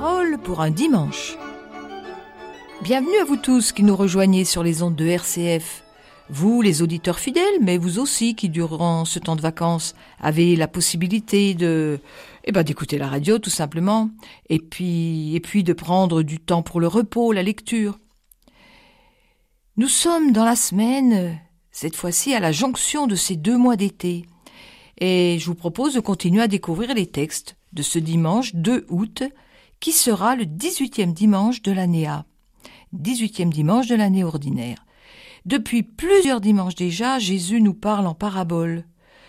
parole pour un dimanche. Bienvenue à vous tous qui nous rejoignez sur les ondes de RCF. Vous, les auditeurs fidèles, mais vous aussi qui, durant ce temps de vacances, avez la possibilité d'écouter la radio tout simplement, et puis de prendre du temps pour le repos, la lecture. Nous sommes dans la semaine, cette fois-ci à la jonction de ces 2 mois d'été, et je vous propose de continuer à découvrir les textes de ce dimanche 2 août, qui sera le 18e dimanche de l'année A, 18e dimanche de l'année ordinaire. Depuis plusieurs dimanches déjà, Jésus nous parle en paraboles.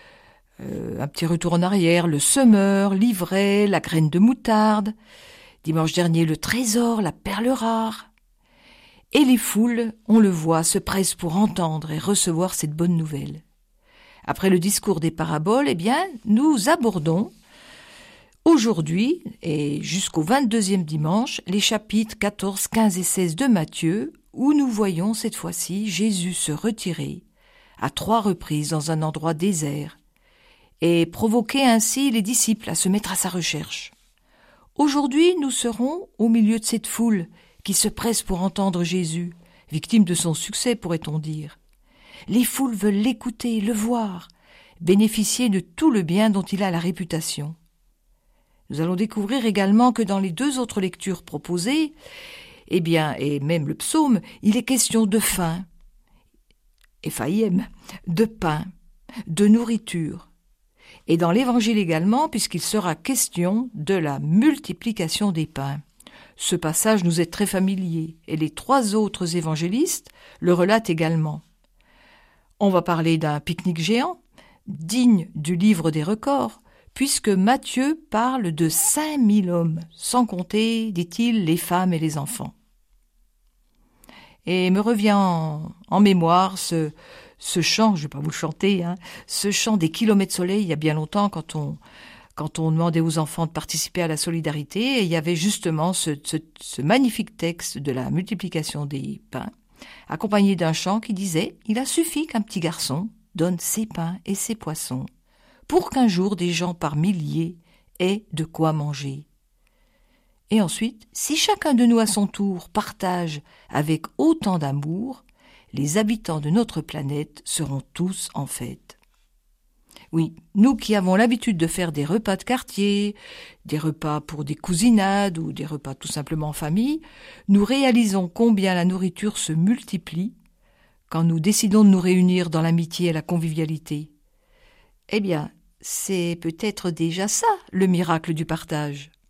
Un petit retour en arrière, le semeur, l'ivraie, la graine de moutarde. Dimanche dernier, le trésor, la perle rare. Et les foules, on le voit, se pressent pour entendre et recevoir cette bonne nouvelle. Après le discours des paraboles, nous abordons aujourd'hui, et jusqu'au 22e dimanche, les chapitres 14, 15 et 16 de Matthieu, où nous voyons cette fois-ci Jésus se retirer à 3 reprises dans un endroit désert et provoquer ainsi les disciples à se mettre à sa recherche. Aujourd'hui, nous serons au milieu de cette foule qui se presse pour entendre Jésus, victime de son succès, pourrait-on dire. Les foules veulent l'écouter, le voir, bénéficier de tout le bien dont il a la réputation. Nous allons découvrir également que dans les 2 autres lectures proposées, et même le psaume, il est question de faim, éphaïem, de pain, de nourriture. Et dans l'évangile également, puisqu'il sera question de la multiplication des pains. Ce passage nous est très familier, et les 3 autres évangélistes le relatent également. On va parler d'un pique-nique géant, digne du livre des records, puisque Matthieu parle de 5000 hommes, sans compter, dit-il, les femmes et les enfants. Et me revient en mémoire ce chant, je ne vais pas vous le chanter, ce chant des kilomètres soleil, il y a bien longtemps, quand on demandait aux enfants de participer à la solidarité, et il y avait justement ce magnifique texte de la multiplication des pains, accompagné d'un chant qui disait « Il a suffi qu'un petit garçon donne ses pains et ses poissons, pour qu'un jour des gens par milliers aient de quoi manger. » Et ensuite, si chacun de nous à son tour partage avec autant d'amour, les habitants de notre planète seront tous en fête. Oui, nous qui avons l'habitude de faire des repas de quartier, des repas pour des cousinades ou des repas tout simplement en famille, nous réalisons combien la nourriture se multiplie quand nous décidons de nous réunir dans l'amitié et la convivialité. C'est peut-être déjà ça, le miracle du partage.